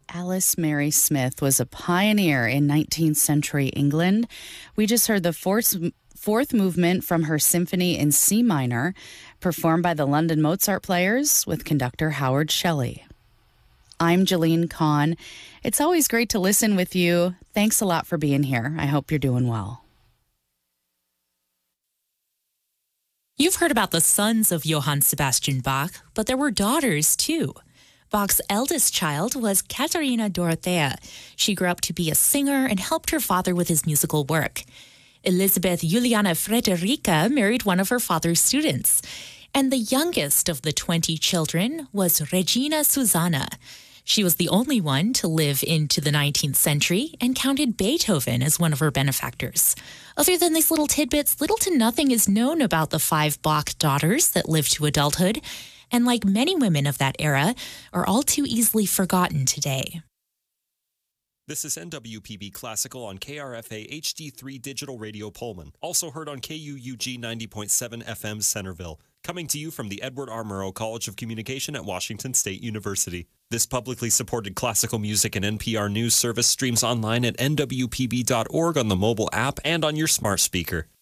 Alice Mary Smith was a pioneer in 19th century England. We just heard the fourth movement from her symphony in C minor, performed by the London Mozart Players with conductor Howard Shelley. I'm Jeline Kahn. It's always great to listen with you. Thanks a lot for being here. I hope you're doing well. You've heard about the sons of Johann Sebastian Bach, but there were daughters too. Bach's eldest child was Katharina Dorothea. She grew up to be a singer and helped her father with his musical work. Elisabeth Juliana Frederica married one of her father's students. And the youngest of the 20 children was Regina Susanna. She was the only one to live into the 19th century and counted Beethoven as one of her benefactors. Other than these little tidbits, little to nothing is known about the 5 Bach daughters that lived to adulthood, and like many women of that era, are all too easily forgotten today. This is NWPB Classical on KRFA HD3 Digital Radio Pullman, also heard on KUUG 90.7 FM Centerville, coming to you from the Edward R. Murrow College of Communication at Washington State University. This publicly supported classical music and NPR news service streams online at nwpb.org on the mobile app and on your smart speaker.